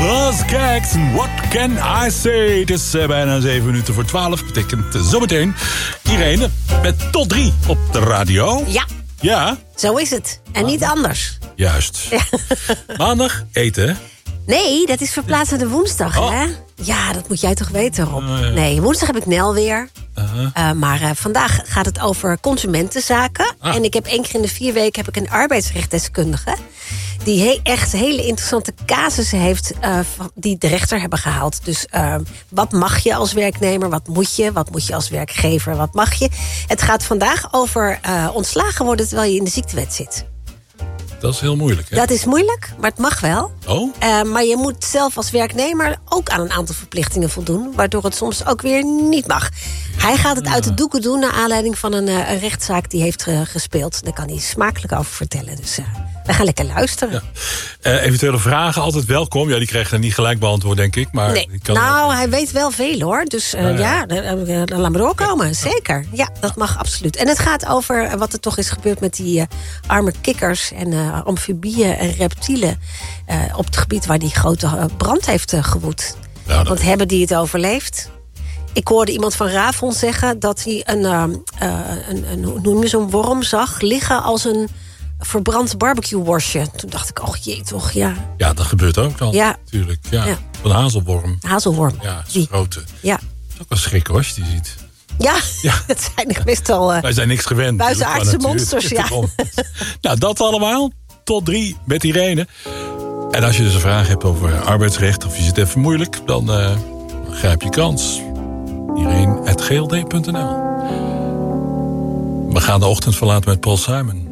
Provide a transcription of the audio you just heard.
Buzzcocks, what can I say? Het is bijna 7:07. Betekent zometeen Irene met tot 3 op de radio. Ja. Ja. Zo is het. En niet anders. Juist. Ja. Maandag eten, hè? Nee, dat is verplaatst naar de woensdag, hè? Ja, dat moet jij toch weten, Rob. Nee, woensdag heb ik Nel weer. Maar vandaag gaat het over consumentenzaken. En ik heb 1 keer in de 4 weken heb ik een arbeidsrechtdeskundige die echt hele interessante casussen heeft die de rechter hebben gehaald. Dus wat mag je als werknemer, wat moet je als werkgever, wat mag je? Het gaat vandaag over ontslagen worden terwijl je in de ziektewet zit. Dat is heel moeilijk, hè? Dat is moeilijk, maar het mag wel. Oh? Maar je moet zelf als werknemer ook aan een aantal verplichtingen voldoen, waardoor het soms ook weer niet mag. Hij gaat het uit de doeken doen naar aanleiding van een rechtszaak die heeft gespeeld. Daar kan hij smakelijk over vertellen. Dus we gaan lekker luisteren. Ja. Eventuele vragen, altijd welkom. Ja, die krijgen dan niet gelijk beantwoord, denk ik. Maar nee. Hij weet wel veel, hoor. Dus dan laat maar doorkomen. Ja. Zeker. Ja, dat mag absoluut. En het gaat over wat er toch is gebeurd met die arme kikkers en amfibieën en reptielen op het gebied waar die grote brand heeft gewoed. Ja, want hebben die het overleefd? Ik hoorde iemand van Ravon zeggen dat hij hoe noem je zo'n worm zag liggen als een verbrand barbecue-worstje. Toen dacht ik, jee toch, ja. Ja, dat gebeurt ook dan, natuurlijk. Ja. Een hazelworm. Hazelworm. Ja, zo'n grote. Ja. Dat is ook wel schrik, hoor, als je die ziet. Ja, dat zijn meestal wij zijn niks gewend. Buitenaardse monsters, ja. Nou, dat allemaal. Tot 3 met Irene. En als je dus een vraag hebt over arbeidsrecht of je zit even moeilijk, dan grijp je kans. Irene@gld.nl. We gaan de ochtend verlaten met Paul Simon.